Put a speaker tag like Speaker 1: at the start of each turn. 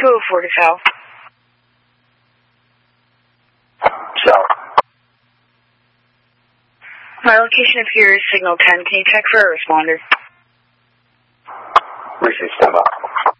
Speaker 1: 204 to South.
Speaker 2: South.
Speaker 1: My location appears signal 10. Can you check for a responder?
Speaker 2: Receive, stand by.